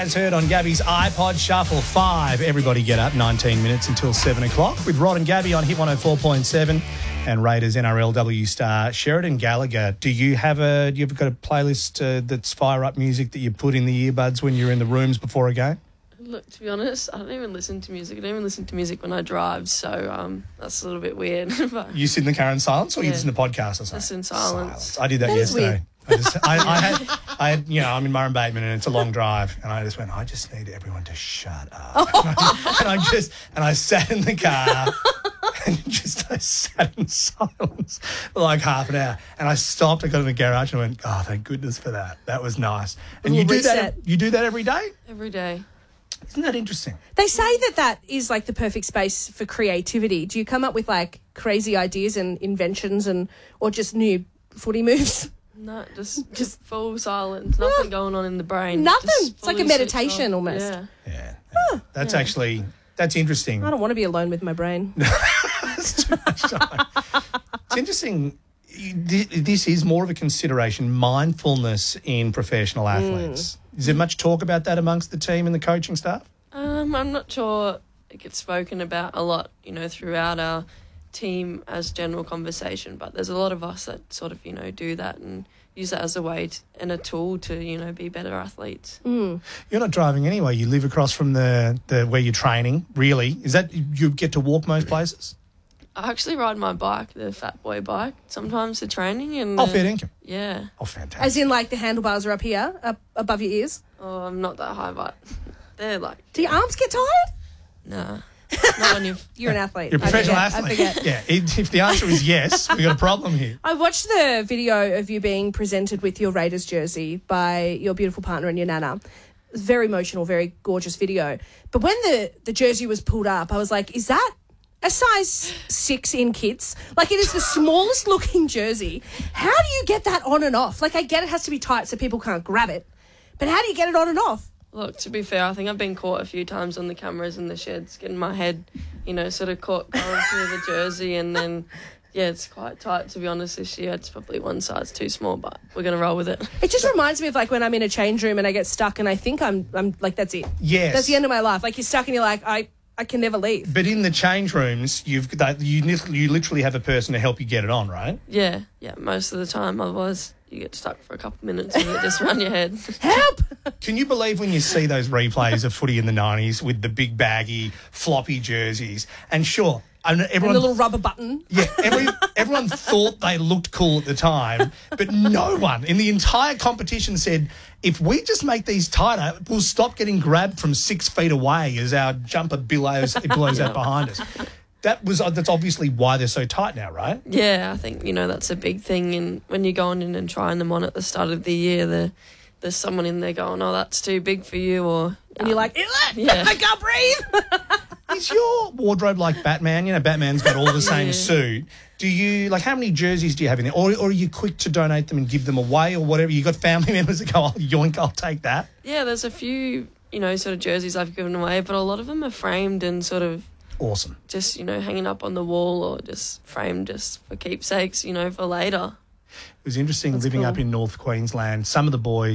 As heard on Gabby's iPod Shuffle 5. Everybody get up, 19 minutes until 7 o'clock with Rod and Gabby on Hit 104.7 and Raiders NRLW star Sheridan Gallagher. Do you ever got a playlist that's fire up music that you put in the earbuds when you're in the rooms before a game? Look, to be honest, I don't even listen to music. I don't even listen to music when I drive, so that's a little bit weird. But You sit in the car in silence or you listen to podcasts or something? Just in silence. I did that yesterday. I had, I'm in Murray Bateman and it's a long drive, and I just went, I just need everyone to shut up. and I sat in the car and I sat in silence for like half an hour. And I stopped, I got in the garage and I went, oh, thank goodness for that. That was nice. And you do that every day? Every day. Isn't that interesting? They say that is like the perfect space for creativity. Do you come up with like crazy ideas and inventions or just new footy moves? No, just full silence. Nothing going on in the brain. Nothing. Just It's like a meditation almost. Yeah. Yeah. That's interesting. I don't want to be alone with my brain. That's too much time. It's interesting. This is more of a consideration, mindfulness in professional athletes. Is there much talk about that amongst the team and the coaching staff? I'm not sure it gets spoken about a lot, throughout our team as general conversation, but there's a lot of us that sort of, do that and use that as a way and a tool to, be better athletes. Mm. You're not driving anyway. You live across from the where you're training, really. Is that you get to walk most places? I actually ride my bike, the Fat Boy bike, sometimes to training. And fair dinkum. Yeah. Oh, fantastic. As in like the handlebars are up here, up above your ears? Oh, I'm not that high, but they're like... Do your arms get tired? Nah. Not when You're an athlete. You're a professional athlete. I forget. Yeah, if the answer is yes, we've got a problem here. I watched the video of you being presented with your Raiders jersey by your beautiful partner and your nana. It was very emotional, very gorgeous video. But when the jersey was pulled up, I was like, is that a size 6 in kids? Like, it is the smallest looking jersey. How do you get that on and off? Like, I get it has to be tight so people can't grab it. But how do you get it on and off? Look, to be fair, I think I've been caught a few times on the cameras in the sheds, getting my head, sort of caught going through the jersey, and then, it's quite tight, to be honest, this year. It's probably one size too small, but we're going to roll with it. It just reminds me of, like, when I'm in a change room and I get stuck and I think I'm like, that's it. Yes. That's the end of my life. Like, you're stuck and you're like, I can never leave. But in the change rooms, you literally have a person to help you get it on, right? Yeah, most of the time. Otherwise, you get stuck for a couple of minutes and you just run your head. Help! Can you believe when you see those replays of footy in the 90s with the big baggy, floppy jerseys? And sure, everyone... And the little rubber button. Yeah, everyone thought they looked cool at the time, but no one in the entire competition said, if we just make these tighter, we'll stop getting grabbed from 6 feet away as our jumper blows out behind us. That's obviously why they're so tight now, right? Yeah, I think, that's a big thing. And when you're going in and trying them on at the start of the year, there's someone in there going, oh, that's too big for you, or... And you're like, yeah. I can't breathe. Is your wardrobe like Batman? Batman's got all the same suit. Do you, how many jerseys do you have in there? Or are you quick to donate them and give them away or whatever? You got family members that go, oh, yoink, I'll take that? Yeah, there's a few, sort of jerseys I've given away, but a lot of them are framed and sort of... Awesome. Just, hanging up on the wall or just framed just for keepsakes, for later. It was interesting living up in North Queensland. Some of the boys